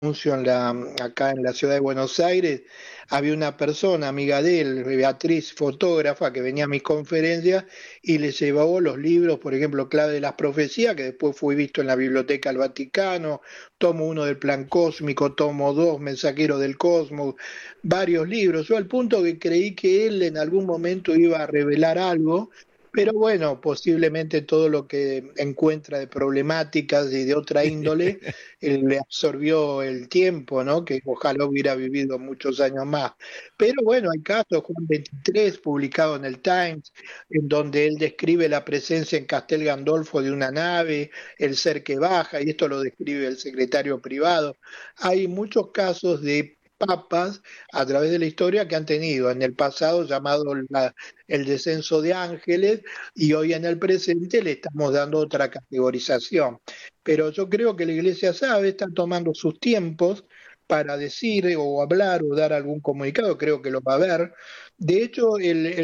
anuncio acá en la ciudad de Buenos Aires, había una persona, amiga de él, Beatriz, fotógrafa, que venía a mis conferencias y le llevó los libros, por ejemplo, Clave de las Profecías, que después fue visto en la Biblioteca del Vaticano, tomo uno del Plan Cósmico, tomo dos, Mensajero del Cosmos, varios libros. Yo al punto que creí que él en algún momento iba a revelar algo. Pero bueno, posiblemente todo lo que encuentra de problemáticas y de otra índole le absorbió el tiempo, ¿no? Que ojalá hubiera vivido muchos años más. Pero bueno, hay casos, Juan 23, publicado en el Times, en donde él describe la presencia en Castel Gandolfo de una nave, el ser que baja, y esto lo describe el secretario privado. Hay muchos casos de papas a través de la historia que han tenido en el pasado llamado el descenso de ángeles y hoy en el presente le estamos dando otra categorización. Pero yo creo que la Iglesia sabe, está tomando sus tiempos para decir o hablar o dar algún comunicado, creo que lo va a ver. De hecho,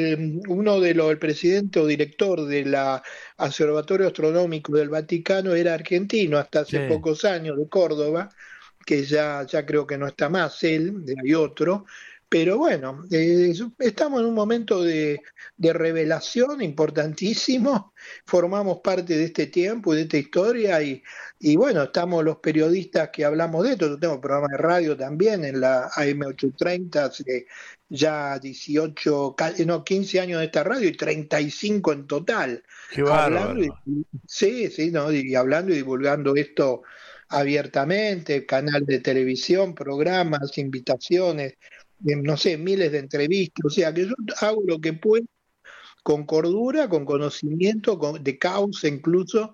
el presidente o director de la Observatorio Astronómico del Vaticano era argentino hasta hace Sí. pocos años, de Córdoba, que ya creo que no está más él, hay otro, pero bueno, estamos en un momento de revelación importantísimo, formamos parte de este tiempo y de esta historia y bueno, estamos los periodistas que hablamos de esto, yo tengo programa de radio también en la AM830, hace ya 18, no, 15 años de esta radio y 35 en total, Qué hablando y, bárbaro. sí, sí, ¿no? Y hablando y divulgando esto abiertamente, canal de televisión, programas, invitaciones, no sé, miles de entrevistas, o sea que yo hago lo que puedo con cordura, con conocimiento, de causa incluso,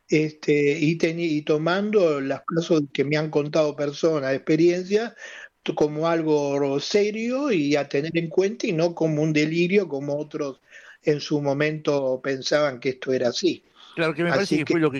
y tomando los casos que me han contado personas, experiencias, como algo serio y a tener en cuenta y no como un delirio como otros en su momento pensaban que esto era así. Claro que me parece Así que que fue lo que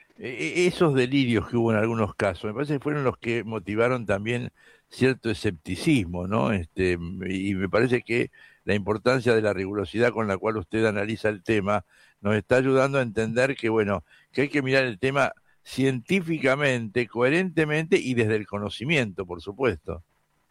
esos delirios que hubo en algunos casos, me parece que fueron los que motivaron también cierto escepticismo, ¿no? Y me parece que la importancia de la rigurosidad con la cual usted analiza el tema nos está ayudando a entender que, bueno, que hay que mirar el tema científicamente, coherentemente y desde el conocimiento, por supuesto.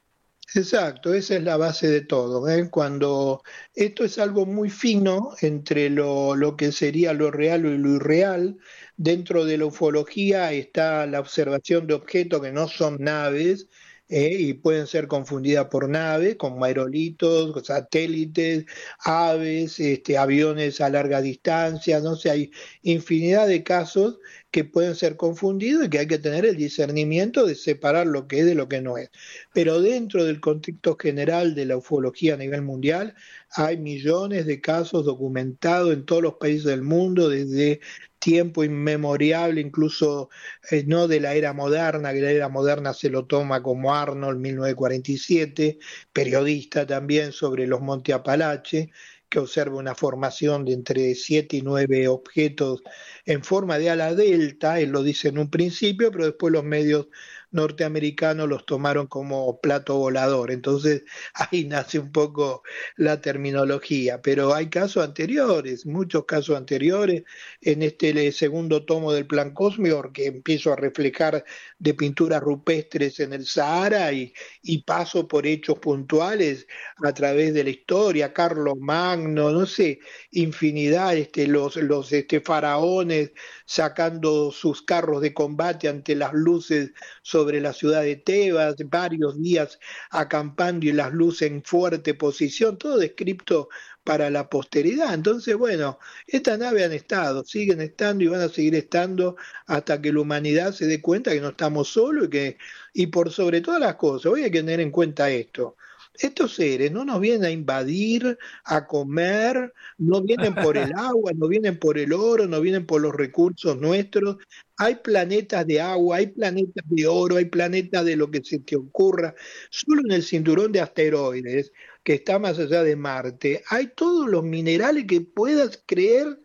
exacto, esa es la base de todo, ¿eh? Cuando esto es algo muy fino entre lo que sería lo real y lo irreal, dentro de la ufología está la observación de objetos que no son naves, y pueden ser confundidas por naves, como aerolitos, satélites, aves, aviones a larga distancia, no sé, hay infinidad de casos que pueden ser confundidos y que hay que tener el discernimiento de separar lo que es de lo que no es. Pero dentro del contexto general de la ufología a nivel mundial, hay millones de casos documentados en todos los países del mundo desde tiempo inmemorial, incluso no de la era moderna, que la era moderna se lo toma como Arnold, 1947, periodista también sobre los Montes Apalache, que observa una formación de entre 7 y 9 objetos en forma de ala delta, él lo dice en un principio, pero después los medios norteamericanos los tomaron como plato volador. Entonces ahí nace un poco la terminología, pero hay casos anteriores, muchos casos anteriores. En este segundo tomo del Plan Cósmico, que empiezo a reflejar de pinturas rupestres en el Sahara y paso por hechos puntuales a través de la historia, Carlos Magno, no sé, infinidad, los faraones sacando sus carros de combate ante las luces sobre la ciudad de Tebas, varios días acampando y las luces en fuerte posición, todo descrito para la posteridad. Entonces, bueno, estas naves han estado, siguen estando y van a seguir estando hasta que la humanidad se dé cuenta que no estamos solos y por sobre todas las cosas, hoy hay que tener en cuenta esto. Estos seres no nos vienen a invadir, a comer, no vienen por el agua, no vienen por el oro, no vienen por los recursos nuestros. Hay planetas de agua, hay planetas de oro, hay planetas de lo que se te ocurra. Solo en el cinturón de asteroides, que está más allá de Marte, hay todos los minerales que puedas creer.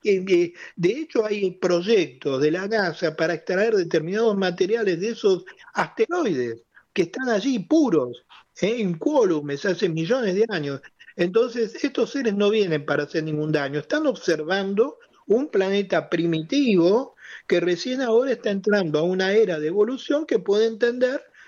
De hecho, hay proyectos de la NASA para extraer determinados materiales de esos asteroides que están allí puros, incólumes, hace millones de años. Entonces, estos seres no vienen para hacer ningún daño, están observando un planeta primitivo que recién ahora está entrando a una era de evolución que puede entender